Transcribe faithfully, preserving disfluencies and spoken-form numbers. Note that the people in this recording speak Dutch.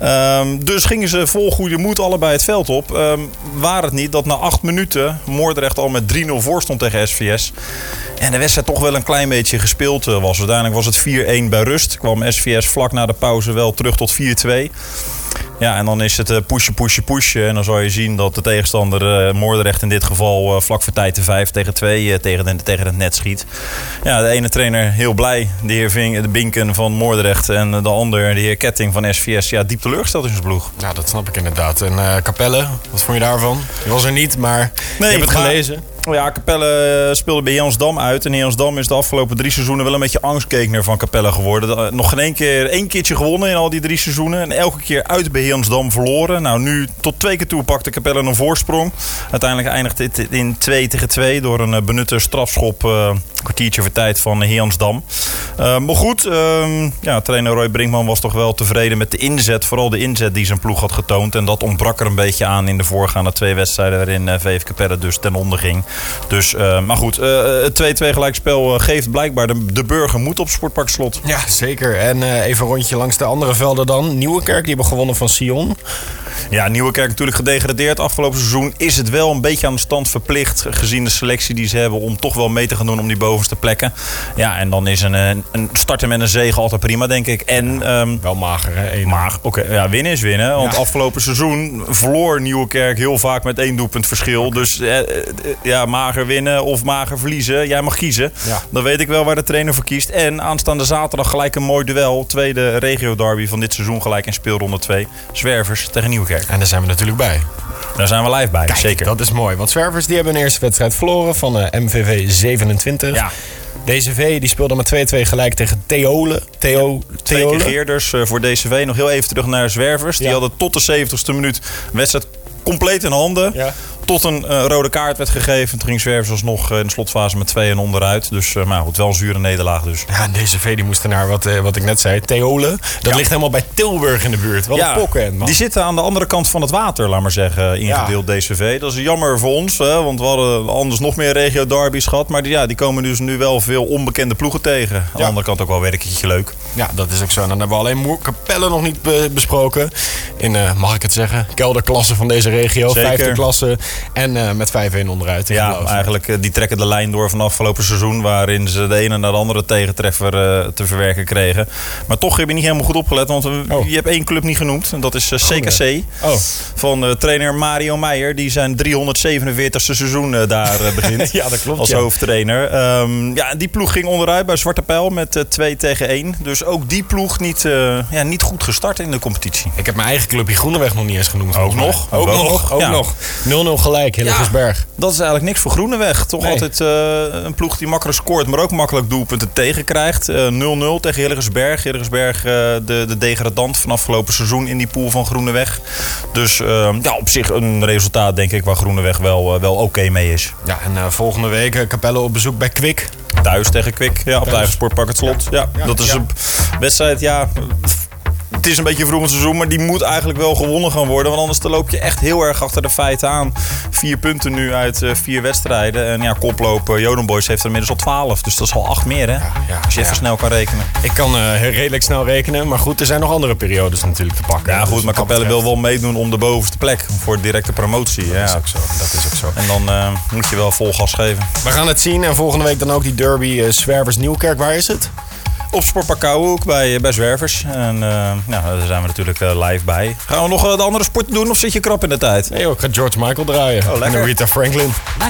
Um, dus gingen ze vol goede moed allebei het veld op. Um, waar het niet dat na acht minuten Moordrecht al met drie nul voor stond tegen S V S. En de wedstrijd toch wel een klein beetje gespeeld was. Uiteindelijk was het vier-een bij rust. Kwam S V S vlak na de pauze wel terug tot vier-twee. Ja, en dan is het pushen, pushen, pushen. En dan zal je zien dat de tegenstander uh, Moordrecht in dit geval uh, vlak voor tijd de vijf tegen twee uh, tegen, de, tegen het net schiet. Ja, de ene trainer heel blij, de heer Vink, de Binken van Moordrecht. En de ander, de heer Ketting van S V S, ja, diep teleurgesteld in zijn ploeg. Ja, dat snap ik inderdaad. En uh, Capelle, wat vond je daarvan? Je was er niet, maar nee, je hebt het gelezen. Ja, Capelle speelde bij Jansdam uit. En Jansdam is de afgelopen drie seizoenen wel een beetje angstkekener van Capelle geworden. Nog geen één keer, één keertje gewonnen in al die drie seizoenen. En elke keer uit bij Jansdam verloren. Nou, nu tot twee keer toe pakte Capelle een voorsprong. Uiteindelijk eindigt dit in twee tegen twee door een benutte strafschop. Uh, een kwartiertje voor tijd van Jansdam. Uh, maar goed, uh, ja, trainer Roy Brinkman was toch wel tevreden met de inzet. Vooral de inzet die zijn ploeg had getoond. En dat ontbrak er een beetje aan in de voorgaande twee wedstrijden waarin uh, V F Capelle dus ten onder ging. Dus, uh, maar goed, uh, het twee-twee gelijkspel uh, geeft blijkbaar de, de burger moed op Sportpark Slot. Ja, zeker. En uh, even een rondje langs de andere velden dan. Nieuwekerk, die hebben gewonnen van Sion. Ja, Nieuwekerk natuurlijk gedegradeerd afgelopen seizoen. Is het wel een beetje aan de stand verplicht, gezien de selectie die ze hebben, om toch wel mee te gaan doen om die bovenste plekken. Ja, en dan is een, een starten met een zege altijd prima, denk ik. En, um, wel mager, hè? Mager. Oké, okay, ja, winnen is winnen. Want ja. Afgelopen seizoen verloor Nieuwekerk heel vaak met één doelpunt verschil. Okay. Dus eh, ja, mager winnen of mager verliezen. Jij mag kiezen. Ja. Dan weet ik wel waar de trainer voor kiest. En aanstaande zaterdag gelijk een mooi duel. Tweede regio derby van dit seizoen gelijk in speelronde twee. Zwervers tegen Nieuwekerk. En daar zijn we natuurlijk bij. Daar zijn we live bij, Kijk, zeker. Dat is mooi. Want Zwervers die hebben een eerste wedstrijd verloren van uh, M V V zevenentwintig. Ja. D C V die speelde met twee-twee gelijk tegen Theole. Theo, ja, twee keer Geerders uh, voor D C V. Nog heel even terug naar Zwervers. Die ja. hadden tot de zeventigste minuut wedstrijd compleet in handen. Ja. Tot een uh, rode kaart werd gegeven. Toen ging Zwervers alsnog uh, in de slotfase met twee en onderuit. Dus uh, maar goed, wel een zure nederlaag dus. Ja, en D C V die moesten naar wat, uh, wat ik net zei. Theole. Dat ja. ligt helemaal bij Tilburg in de buurt. Wat ja, een pokken, man. Die zitten aan de andere kant van het water, laat maar zeggen. Ingedeeld ja. D C V. Dat is jammer voor ons. Hè, want we hadden anders nog meer regio derby's gehad. Maar die, ja, die komen dus nu wel veel onbekende ploegen tegen. Aan ja. de andere kant ook wel weer een keertje leuk. Ja, dat is ook zo. En dan hebben we alleen Moer Capelle nog niet be- besproken. In, uh, mag ik het zeggen, kelderklasse van deze regio. Zeker. Vijfde klasse. En uh, met vijf-een onderuit. Ja, eigenlijk uh, die trekken de lijn door van afgelopen seizoen. Waarin ze de ene naar de andere tegentreffer uh, te verwerken kregen. Maar toch heb je niet helemaal goed opgelet. Want uh, oh. je hebt één club niet genoemd. En dat is uh, C K C. Oh. Van uh, trainer Mario Meijer. Die zijn driehonderdzevenenveertigste seizoen uh, daar uh, begint. Ja, dat klopt. Als ja. hoofdtrainer. Um, ja, die ploeg ging onderuit bij Zwarte Pijl met uh, twee tegen één. Dus ook die ploeg niet, uh, ja, niet goed gestart in de competitie. Ik heb mijn eigen clubje Groeneweg nog niet eens genoemd. Ook nog. Ook, ook nog. Ook ja. nog. nul nul gelijk, Hillegersberg. Ja, dat is eigenlijk niks voor Groeneweg. Toch nee. altijd uh, een ploeg die makkelijk scoort, maar ook makkelijk doelpunten tegenkrijgt. Uh, nul nul tegen Hillegersberg. Hillegersberg, uh, de, de degradant van afgelopen seizoen in die pool van Groeneweg. Dus uh, ja, op zich een resultaat, denk ik, waar Groeneweg wel, uh, wel oké okay mee is. Ja, en uh, volgende week uh, Capelle op bezoek bij Kwik. Thuis tegen Kwik, ja, op het eigen Sportpark Het Slot. Ja, ja, ja dat is ja. een wedstrijd, ja... Het is een beetje vroeg in het seizoen, maar die moet eigenlijk wel gewonnen gaan worden. Want anders loop je echt heel erg achter de feiten aan. Vier punten nu uit uh, vier wedstrijden. En ja, koploop uh, Jodenboys heeft er inmiddels al twaalf. Dus dat is al acht meer, hè? Ja, ja, Als je even ja. snel kan rekenen. Ik kan uh, redelijk snel rekenen. Maar goed, er zijn nog andere periodes natuurlijk te pakken. Ja, goed, dus maar Capelle wil wel meedoen om de bovenste plek. Voor directe promotie. Dat ja. is ook zo. Dat is ook zo. En dan uh, moet je wel vol gas geven. We gaan het zien. En volgende week dan ook die derby uh, Zwervers Nieuwkerk. Waar is het? Op Sportpark Kouwenhoek bij, bij Zwervers. En uh, nou, daar zijn we natuurlijk uh, live bij. Gaan we nog uh, de andere sporten doen of zit je krap in de tijd? Nee joh, ik ga George Michael draaien. Oh, en Rita Franklin.